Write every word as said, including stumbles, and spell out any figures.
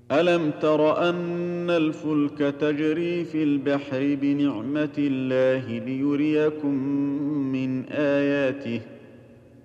ألم تر أن الفلك تجري في البحر بنعمة الله ليريكم من آياته